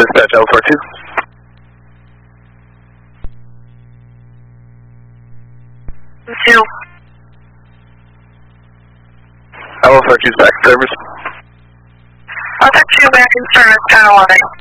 Dispatch L42. Two. L42's back service. Other two back in service, 1011.